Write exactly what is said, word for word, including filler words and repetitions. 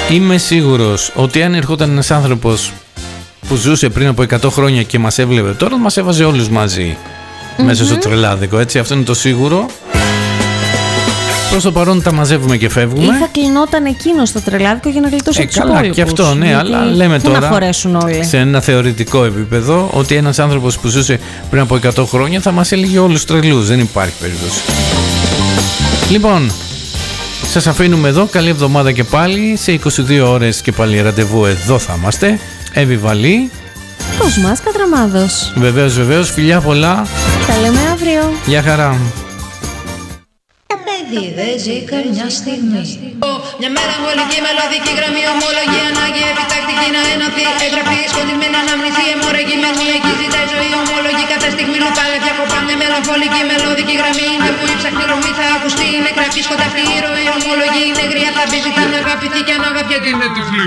Είμαι σίγουρος ότι αν ερχόταν ένας άνθρωπος που ζούσε πριν από εκατό χρόνια και μας έβλεπε τώρα, μας έβαζε όλους μαζί mm-hmm. μέσα στο τρελάδικο, έτσι, αυτό είναι το σίγουρο. Προς το παρόν τα μαζεύουμε και φεύγουμε. Ή θα κλεινόταν εκείνο στο τρελάδικο για να γλιτώσει ε, τους καλά, υπόλοιπους. και αυτό, ναι, αλλά λέμε τώρα να χωρέσουν όλοι. Σε ένα θεωρητικό επίπεδο ότι ένας άνθρωπος που ζούσε πριν από εκατό χρόνια θα μας έλεγε όλους τρελούς. Δεν υπάρχει περίπτωση. Λοιπόν, σας αφήνουμε εδώ. Καλή εβδομάδα και πάλι. Σε είκοσι δύο ώρες και πάλι ραντεβού εδώ θα είμαστε. Εύη Βαλή. Κοσμάς Κατραμάδος. Βεβαίως, βεβαίως. Φιλιά πολλά. Τα λέμε αύριο. Γεια χαρά. Δεν ζει καμιά στιγμή. Μια μελαγχολική μελωδική γραμμή, ομολογία, ανάγκη, επιτακτική να ενωθεί. Εγγραφή, σκοτεινή να αναμνηθεί, αιμορραγή, μελωδική ζητάει ζωή. Ομολογεί κάθε στιγμή να πάλι διακοπά. Μια μελαγχολική μελωδική γραμμή, είναι που η ψαχνή ρομή θα ακουστεί. Είναι γραφή, σκοτεινή ροή. Ομολογεί, είναι γρία, θα μπει, ζητά να αγαπηθεί και αν αγαπιέται είναι τυφλή.